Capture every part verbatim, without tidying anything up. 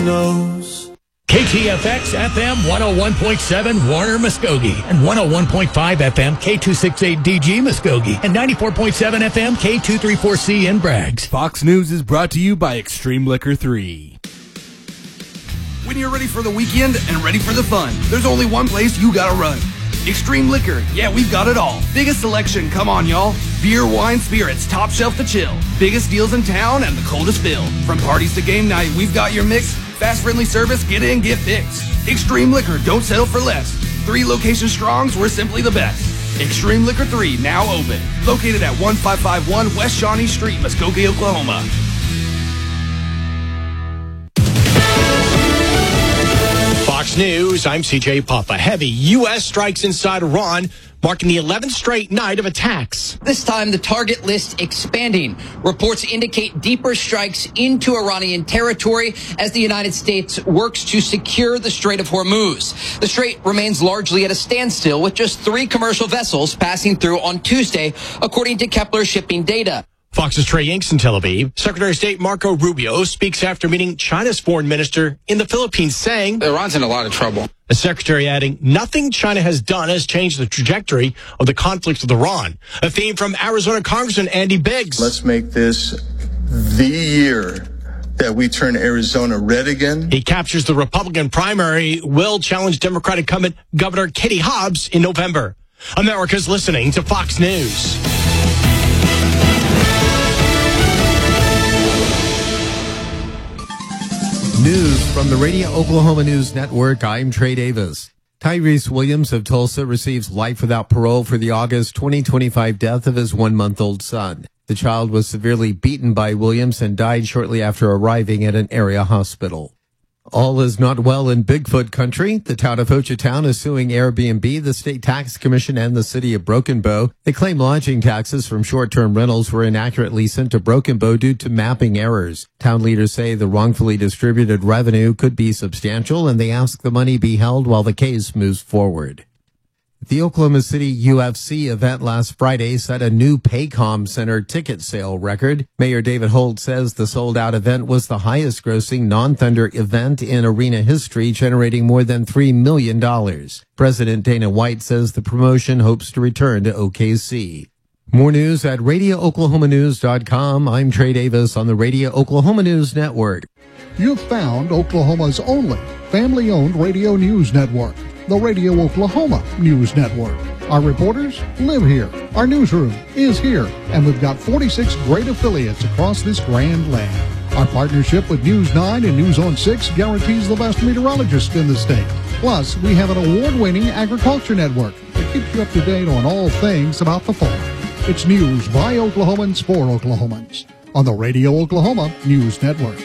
knows. K T F X F M one oh one point seven Warner Muskogee and one oh one point five F M K two sixty-eight D G Muskogee and ninety-four point seven F M K two thirty-four C in Braggs. Fox News is brought to you by Extreme Liquor three. When you're ready for the weekend and ready for the fun, there's only one place you gotta run. Extreme Liquor. Yeah, we've got it all. Biggest selection, come on, y'all. Beer, wine, spirits, top shelf to chill. Biggest deals in town and the coldest fill. From parties to game night, we've got your mix. Fast, friendly service, get in, get fixed. Extreme Liquor, don't settle for less. Three location strongs, we're simply the best. Extreme Liquor three, now open. Located at one five five one West Shawnee Street, Muskogee, Oklahoma. Fox News, I'm C J Papa. Heavy U S strikes inside Iran, marking the eleventh straight night of attacks. This time, the target list expanding. Reports indicate deeper strikes into Iranian territory as the United States works to secure the Strait of Hormuz. The strait remains largely at a standstill, with just three commercial vessels passing through on Tuesday, according to Kepler shipping data. Fox's Trey Yanks in Tel Aviv. Secretary of State Marco Rubio speaks after meeting China's foreign minister in the Philippines, saying Iran's in a lot of trouble. The secretary adding, nothing China has done has changed the trajectory of the conflict with Iran. A theme from Arizona Congressman Andy Biggs. Let's make this the year that we turn Arizona red again. He captures the Republican primary, will challenge Democratic incumbent Governor Katie Hobbs in November. America's listening to Fox News. News from the Radio Oklahoma News Network. I'm Trey Davis. Tyrese Williams of Tulsa receives life without parole for the August twenty twenty-five death of his one-month-old son. The child was severely beaten by Williams and died shortly after arriving at an area hospital. All is not well in Bigfoot country. The town of Hochatown is suing Airbnb, the state tax commission, and the city of Broken Bow. They claim lodging taxes from short-term rentals were inaccurately sent to Broken Bow due to mapping errors. Town leaders say the wrongfully distributed revenue could be substantial, and they ask the money be held while the case moves forward. The Oklahoma City U F C event last Friday set a new Paycom Center ticket sale record. Mayor David Holt says the sold-out event was the highest-grossing non-Thunder event in arena history, generating more than three million dollars. President Dana White says the promotion hopes to return to O K C. More news at radio oklahoma news dot com. I'm Trey Davis on the Radio Oklahoma News Network. You've found Oklahoma's only family-owned radio news network, the Radio Oklahoma News Network. Our reporters live here. Our newsroom is here. And we've got forty-six great affiliates across this grand land. Our partnership with News nine and News on six guarantees the best meteorologists in the state. Plus, we have an award-winning agriculture network that keeps you up to date on all things about the farm. It's news by Oklahomans for Oklahomans on the Radio Oklahoma News Network.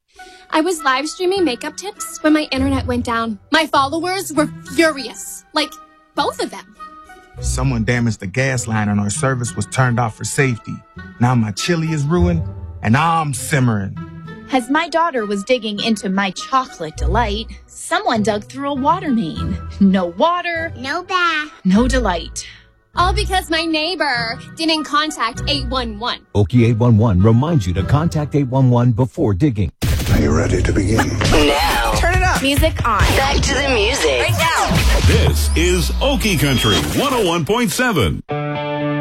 I was live streaming makeup tips when my internet went down. My followers were furious. Like, both of them. Someone damaged the gas line and our service was turned off for safety. Now my chili is ruined and I'm simmering. As my daughter was digging into my chocolate delight, someone dug through a water main. No water. No bath. No delight. All because my neighbor didn't contact eight one one. Okie eight one one reminds you to contact eight one one before digging. Are you ready to begin? Now. Turn it up. Music on. Back to the music. Right now. This is Okie Country one oh one point seven.